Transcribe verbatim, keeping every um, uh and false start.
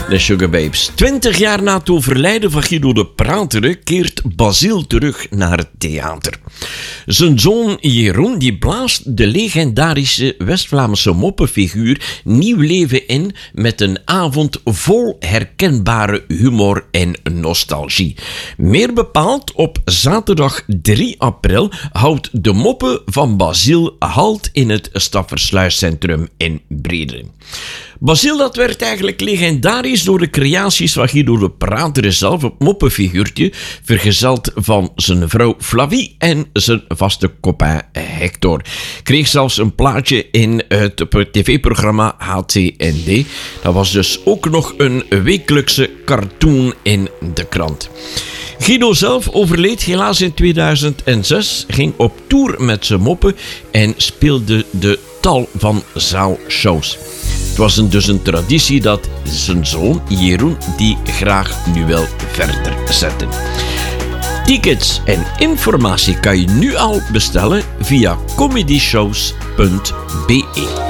De Sugababes. Twintig jaar na het overlijden van Guido de Prater keert Basile terug naar het theater. Zijn zoon Jeroen die blaast de legendarische West-Vlaamse moppenfiguur nieuw leven in met een avond vol herkenbare humor en nostalgie. Meer bepaald op zaterdag drie april houdt de moppen van Basile halt in het Staffersluiscentrum in Brede. Basile dat werd eigenlijk legendarisch door de creaties van Guido de Prater zelf, het moppenfiguurtje, vergezeld van zijn vrouw Flavie en zijn vaste copain Hector. Kreeg zelfs een plaatje in het tv-programma H C N D. Dat was dus ook nog een wekelijkse cartoon in de krant. Guido zelf overleed helaas in tweeduizend zes, ging op tour met zijn moppen en speelde de tal van zaalshows. Het was een, dus een traditie dat zijn zoon Jeroen die graag nu wel verder zette. Tickets en informatie kan je nu al bestellen via comedyshows punt b e.